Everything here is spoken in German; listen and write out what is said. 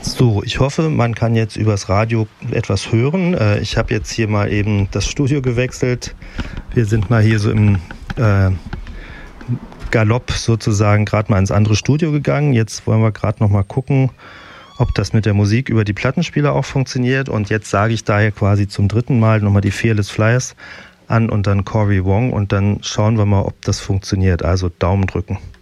So, ich hoffe, man kann jetzt übers Radio etwas hören. Ich habe jetzt hier mal eben das Studio gewechselt. Wir sind mal hier so im Galopp sozusagen gerade mal ins andere Studio gegangen. Jetzt wollen wir gerade noch mal gucken, ob das mit der Musik über die Plattenspieler auch funktioniert. Und jetzt sage ich daher quasi zum 3. Mal nochmal die Fearless Flyers an und dann Cory Wong und dann schauen wir mal, ob das funktioniert. Also Daumen drücken.